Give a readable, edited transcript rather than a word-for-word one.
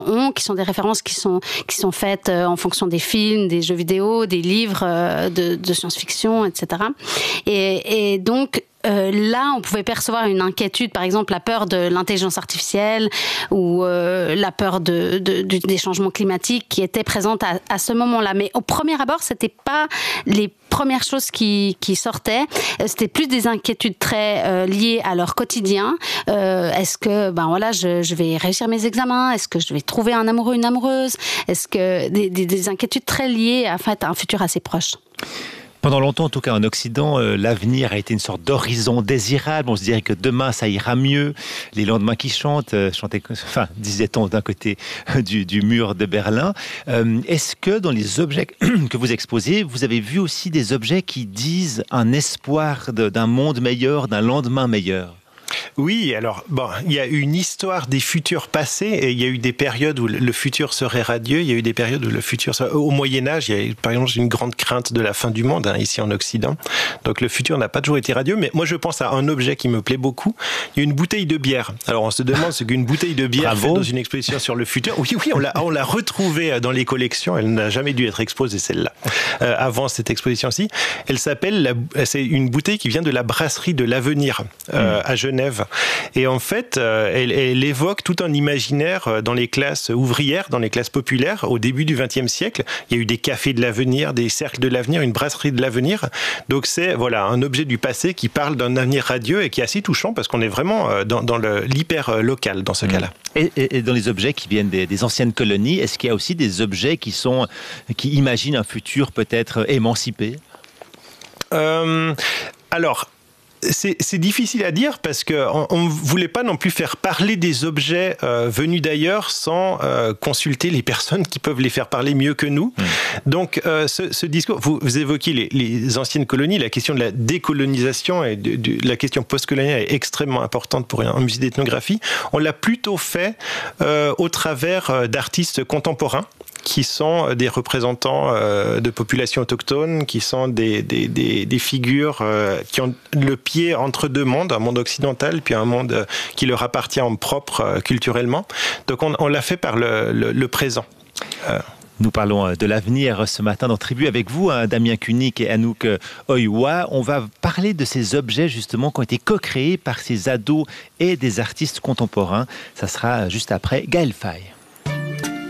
qui sont des références qui sont faites en fonction des films, des jeux vidéo, des livres de science-fiction, etc. Et donc, là, on pouvait percevoir une inquiétude, par exemple la peur de l'intelligence artificielle ou la peur des changements climatiques qui étaient présentes à ce moment-là. Mais au premier abord, c'était pas les premières choses qui sortaient. C'était plus des inquiétudes très liées à leur quotidien. Est-ce que, je vais réussir mes examens? Est-ce que je vais trouver un amoureux, une amoureuse? Est-ce que des inquiétudes très liées à un futur assez proche? Pendant longtemps, en tout cas en Occident, l'avenir a été une sorte d'horizon désirable. On se dirait que demain, ça ira mieux. Les lendemains qui chantent, disait-on d'un côté du mur de Berlin. Est-ce que dans les objets que vous exposez, vous avez vu aussi des objets qui disent un espoir d'un monde meilleur, d'un lendemain meilleur? Oui, alors, il y a une histoire des futurs passés et il y a eu des périodes où le futur serait radieux, il y a eu des périodes où le futur serait... Au Moyen-Âge, il y a par exemple une grande crainte de la fin du monde, ici en Occident. Donc le futur n'a pas toujours été radieux, mais moi je pense à un objet qui me plaît beaucoup. Il y a une bouteille de bière. Alors on se demande ce qu'une bouteille de bière fait dans une exposition sur le futur. Oui, on l'a retrouvée dans les collections, elle n'a jamais dû être exposée celle-là, avant cette exposition-ci. C'est une bouteille qui vient de la brasserie de l'Avenir à Genève. Et en fait, elle évoque tout un imaginaire dans les classes ouvrières, dans les classes populaires, au début du XXe siècle. Il y a eu des cafés de l'avenir, des cercles de l'avenir, une brasserie de l'avenir. Donc c'est un objet du passé qui parle d'un avenir radieux et qui est assez touchant parce qu'on est vraiment dans l'hyper local dans ce cas-là. Et dans les objets qui viennent des anciennes colonies, est-ce qu'il y a aussi des objets qui imaginent un futur peut-être émancipé? Alors, c'est difficile à dire parce qu'on ne voulait pas non plus faire parler des objets venus d'ailleurs sans consulter les personnes qui peuvent les faire parler mieux que nous. Donc ce discours, vous évoquez les anciennes colonies, la question de la décolonisation et la question postcoloniale est extrêmement importante pour un musée d'ethnographie. On l'a plutôt fait au travers d'artistes contemporains qui sont des représentants de populations autochtones, qui sont des figures qui ont le pied entre deux mondes, un monde occidental, puis un monde qui leur appartient en propre culturellement. Donc on l'a fait par le présent. Nous parlons de l'avenir ce matin dans Tribu avec vous, Damien Kunik et Anouk Oiwa. On va parler de ces objets justement qui ont été co-créés par ces ados et des artistes contemporains. Ça sera juste après Gaël Faye.